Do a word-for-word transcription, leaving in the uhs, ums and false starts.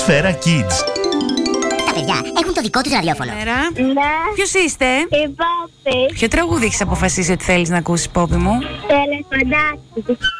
Σφαίρα Kids. Τα παιδιά έχουν το δικό τους ραδιόφωνο. Μέρα. Ναι, Ποιος είστε? η Πόπη. Ποιο τραγούδι έχεις αποφασίσει ότι θέλεις να ακούσεις, Πόπη μου? Τελεφαντάκι.